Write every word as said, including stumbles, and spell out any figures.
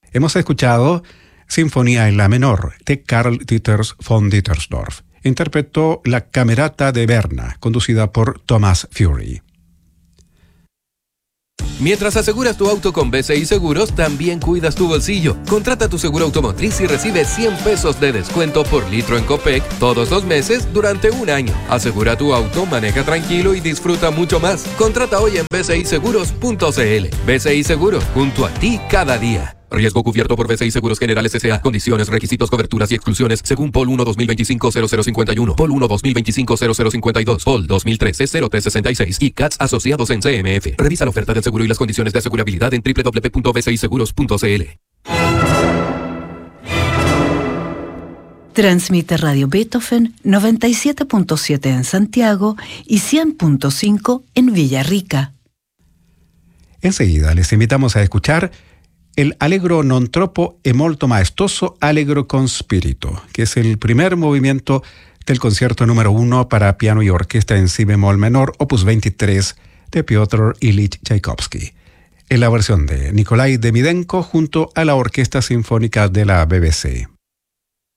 Hemos escuchado Sinfonía en la menor de Karl Dieters von Dittersdorf. Interpretó la Camerata de Berna, conducida por Thomas Fury. Mientras aseguras tu auto con B C I Seguros, también cuidas tu bolsillo. Contrata tu seguro automotriz y recibe cien pesos de descuento por litro en Copec todos los meses durante un año. Asegura tu auto, maneja tranquilo y disfruta mucho más. Contrata hoy en b c i seguros punto c l. B C I Seguros, junto a ti cada día. Riesgo cubierto por B C I Seguros Generales S A. Condiciones, requisitos, coberturas y exclusiones según P O L uno dos mil veinticinco cero cero cincuenta y uno, P O L uno dos mil veinticinco cero cero cincuenta y dos, P O L dos mil trece cero tres sesenta y seis y C A T S asociados en C M F. Revisa la oferta del seguro y las condiciones de asegurabilidad en w w w punto b c i seguros punto c l. Transmite Radio Beethoven noventa y siete punto siete en Santiago y cien punto cinco en Villarrica. Enseguida les invitamos a escuchar el Allegro non troppo e molto maestoso Allegro con spirito, que es el primer movimiento del concierto número uno para piano y orquesta en si bemol menor, opus veintitrés, de Piotr Ilich Tchaikovsky, en la versión de Nikolai Demidenko junto a la Orquesta Sinfónica de la B B C.